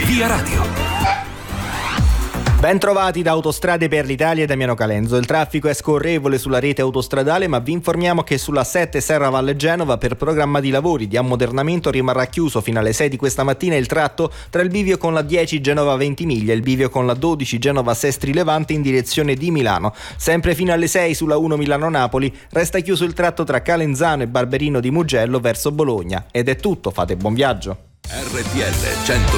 Via Radio. Ben trovati da Autostrade per l'Italia e Damiano Calenzo. Il traffico è scorrevole sulla rete autostradale, ma vi informiamo che sulla 7 Serra Valle Genova per programma di lavori di ammodernamento rimarrà chiuso fino alle 6 di questa mattina il tratto tra il bivio con la 10 Genova Ventimiglia e il bivio con la 12 Genova Sestri Levante in direzione di Milano. Sempre fino alle 6 sulla 1 Milano-Napoli resta chiuso il tratto tra Calenzano e Barberino di Mugello verso Bologna. Ed è tutto, fate buon viaggio. RTL 102.